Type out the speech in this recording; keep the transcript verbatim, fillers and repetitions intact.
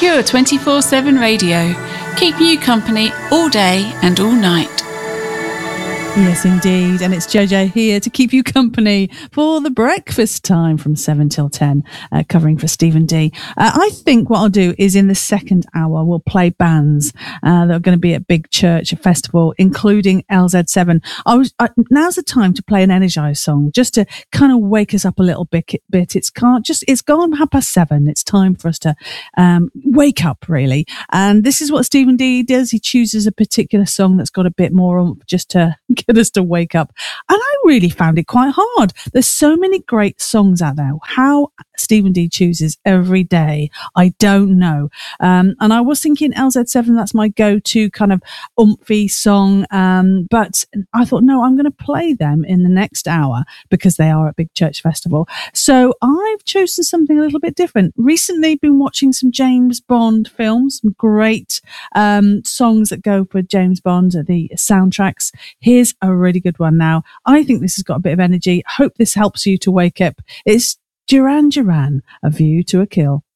Pure twenty-four seven radio, keeping you company all day and all night. Yes, indeed. And it's JoJo here to keep you company for the breakfast time from seven till ten, uh, covering for Stephen D. Uh, I think what I'll do is in the second hour, we'll play bands uh, that are going to be at Big Church Festival, including L Z seven. I was, uh, now's the time to play an Energize song, just to kind of wake us up a little bit. bit. It's can't just, it's gone half past seven. It's time for us to um, wake up, really. And this is what Stephen D does. He chooses a particular song that's got a bit more oomph just to get us to wake up. And I really found it quite hard. There's so many great songs out there. How Stephen D chooses every day, I don't know. Um, and I was thinking L Z seven, that's my go-to kind of oomphy song. Um, but I thought, no, I'm going to play them in the next hour because they are at Big Church Festival. So I've chosen something a little bit different. Recently been watching some James Bond films, some great um, songs that go for James Bond, the soundtracks. Here's a really good one now. I think this has got a bit of energy. Hope this helps you to wake up. It's Duran Duran, A View to a Kill.